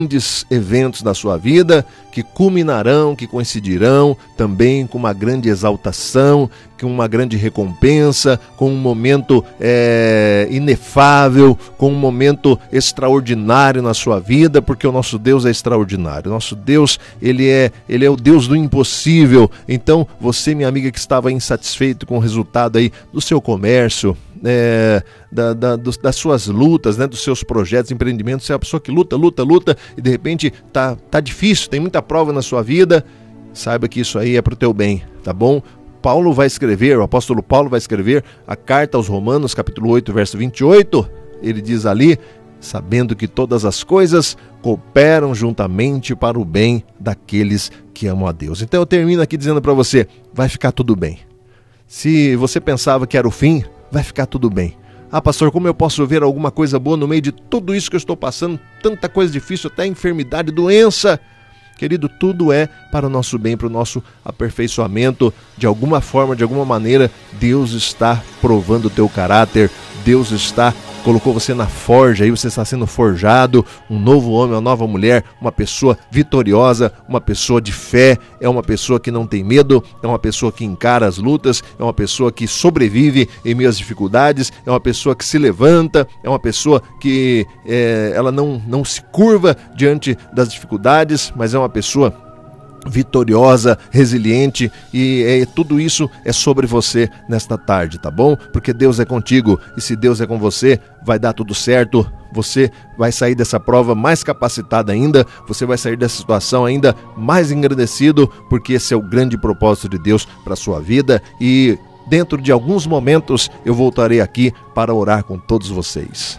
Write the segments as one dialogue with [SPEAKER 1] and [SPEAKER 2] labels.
[SPEAKER 1] grandes eventos da sua vida que culminarão, que coincidirão também com uma grande exaltação, com uma grande recompensa, com um momento inefável, com um momento extraordinário na sua vida, porque o nosso Deus é extraordinário. O nosso Deus, ele é o Deus do impossível. Então, você, minha amiga, que estava insatisfeito com o resultado aí do seu comércio, das suas lutas, né, dos seus projetos, empreendimentos, você é uma pessoa que luta e de repente tá difícil, tem muita prova na sua vida, saiba que isso aí é pro teu bem, tá bom? O apóstolo Paulo vai escrever a carta aos Romanos, capítulo 8, verso 28, ele diz ali: sabendo que todas as coisas cooperam juntamente para o bem daqueles que amam a Deus. Então eu termino aqui dizendo para você, vai ficar tudo bem. Se você pensava que era o fim, vai ficar tudo bem. Ah, pastor, como eu posso ver alguma coisa boa no meio de tudo isso que eu estou passando? Tanta coisa difícil, até enfermidade, doença. Querido, tudo é para o nosso bem, para o nosso aperfeiçoamento. De alguma forma, de alguma maneira, Deus está provando o teu caráter. Deus colocou você na forja, aí você está sendo forjado, um novo homem, uma nova mulher, uma pessoa vitoriosa, uma pessoa de fé, é uma pessoa que não tem medo, é uma pessoa que encara as lutas, é uma pessoa que sobrevive em meio às dificuldades, é uma pessoa que se levanta, é uma pessoa que ela não se curva diante das dificuldades, mas é uma pessoa vitoriosa, resiliente, e tudo isso é sobre você nesta tarde, tá bom? Porque Deus é contigo, e se Deus é com você, vai dar tudo certo, você vai sair dessa prova mais capacitado ainda, você vai sair dessa situação ainda mais engrandecido, porque esse é o grande propósito de Deus para a sua vida, e dentro de alguns momentos eu voltarei aqui para orar com todos vocês.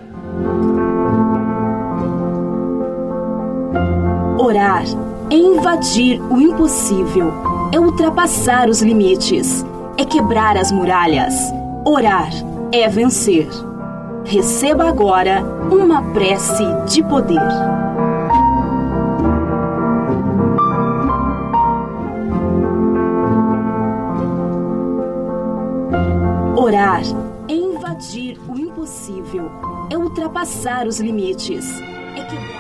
[SPEAKER 2] Orar é invadir o impossível, é ultrapassar os limites, é quebrar as muralhas. Orar é vencer. Receba agora uma prece de poder. Orar é invadir o impossível, é ultrapassar os limites, é quebrar.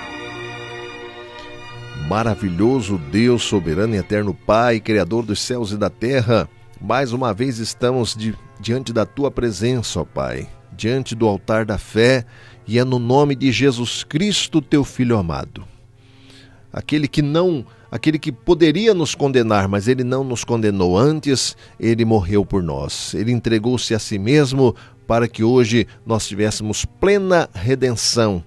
[SPEAKER 1] Maravilhoso Deus, soberano e eterno Pai, Criador dos céus e da terra, mais uma vez estamos diante da Tua presença, ó Pai, diante do altar da fé, e é no nome de Jesus Cristo, Teu Filho amado. Aquele que poderia nos condenar, mas Ele não nos condenou antes, Ele morreu por nós. Ele entregou-se a si mesmo para que hoje nós tivéssemos plena redenção,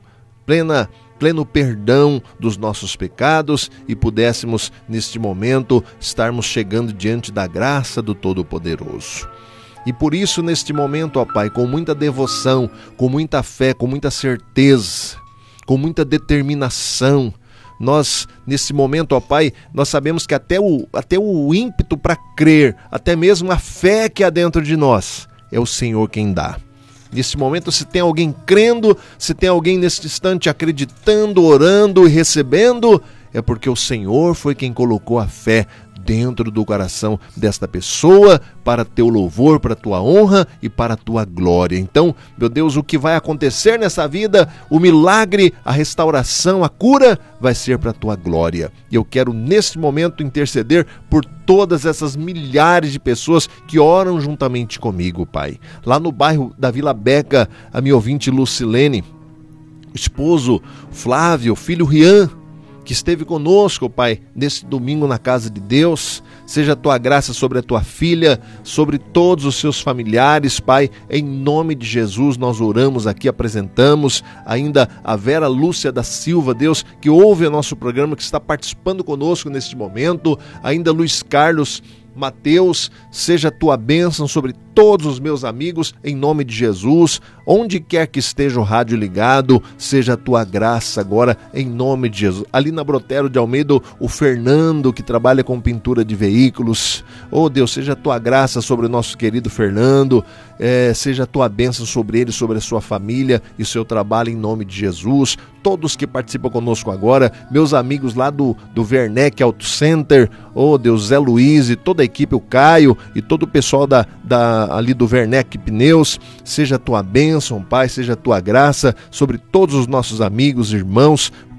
[SPEAKER 1] pleno perdão dos nossos pecados e pudéssemos, neste momento, estarmos chegando diante da graça do Todo-Poderoso. E por isso, neste momento, ó Pai, com muita devoção, com muita fé, com muita certeza, com muita determinação, nós, nesse momento, ó Pai, nós sabemos que até o ímpeto para crer, até mesmo a fé que há dentro de nós, é o Senhor quem dá. Nesse momento, se tem alguém crendo, se tem alguém neste instante acreditando, orando e recebendo, é porque o Senhor foi quem colocou a fé dentro do coração desta pessoa, para teu louvor, para tua honra e para a tua glória. Então, meu Deus, o que vai acontecer nessa vida, o milagre, a restauração, a cura, vai ser para a tua glória. E eu quero, neste momento, interceder por todas essas milhares de pessoas que oram juntamente comigo, Pai. Lá no bairro da Vila Beca, a minha ouvinte Lucilene, esposo Flávio, filho Rian, que esteve conosco, Pai, nesse domingo na casa de Deus. Seja a tua graça sobre a tua filha, sobre todos os seus familiares, Pai. Em nome de Jesus nós oramos aqui, apresentamos ainda a Vera Lúcia da Silva, Deus, que ouve o nosso programa, que está participando conosco neste momento. Ainda Luiz Carlos Mateus, seja a tua bênção sobre todos os meus amigos, em nome de Jesus. Onde quer que esteja o rádio ligado, seja a tua graça agora, em nome de Jesus. Ali na Brotero de Almeida, o Fernando, que trabalha com pintura de veículos. Oh Deus, seja a tua graça sobre o nosso querido Fernando, seja a tua bênção sobre ele, sobre a sua família e o seu trabalho, em nome de Jesus. Todos que participam conosco agora, meus amigos lá do Werneck Auto Center, oh Deus, Zé Luiz e toda a equipe, o Caio e todo o pessoal ali do Werneck Pneus, seja a tua bênção, Pai, seja a tua graça sobre todos os nossos amigos, irmãos,